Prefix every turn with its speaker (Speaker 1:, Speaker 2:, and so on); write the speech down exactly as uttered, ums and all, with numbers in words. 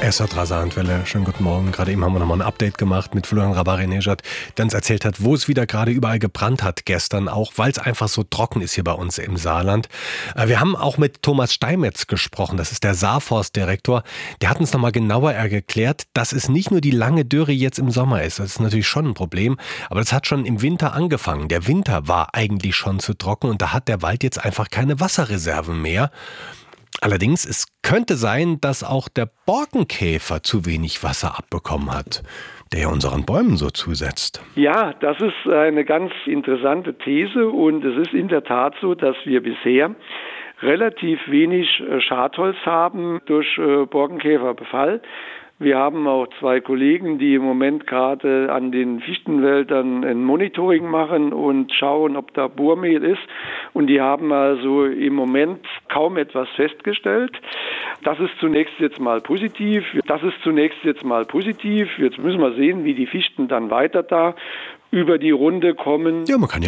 Speaker 1: Esad Rasandwelle, schönen guten Morgen. Gerade eben haben wir nochmal ein Update gemacht mit Florian Rabari-Nejad, der uns erzählt hat, wo es wieder gerade überall gebrannt hat gestern, auch weil es einfach so trocken ist hier bei uns im Saarland. Wir haben auch mit Thomas Steinmetz gesprochen, das ist der Saarforstdirektor. Der hat uns nochmal genauer erklärt, dass es nicht nur die lange Dürre jetzt im Sommer ist, das ist natürlich schon ein Problem, aber das hat schon im Winter angefangen. Der Winter war eigentlich schon zu trocken und da hat der Wald jetzt einfach keine Wasserreserven mehr. Allerdings, es könnte sein, dass auch der Borkenkäfer zu wenig Wasser abbekommen hat, der ja unseren Bäumen so zusetzt.
Speaker 2: Ja, das ist eine ganz interessante These und es ist in der Tat so, dass wir bisher relativ wenig Schadholz haben durch Borkenkäferbefall. Wir haben auch zwei Kollegen, die im Moment gerade an den Fichtenwäldern ein Monitoring machen und schauen, ob da Burmehl ist. Und die haben also im Moment kaum etwas festgestellt. Das ist zunächst jetzt mal positiv. Das ist zunächst jetzt mal positiv. Jetzt müssen wir sehen, wie die Fichten dann weiter da über die Runde kommen.
Speaker 1: Ja, man kann ja